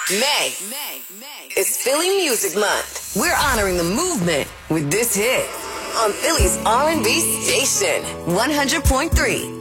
May. It's Philly Music Month. We're honoring the movement with this hit on Philly's R&B station, 100.3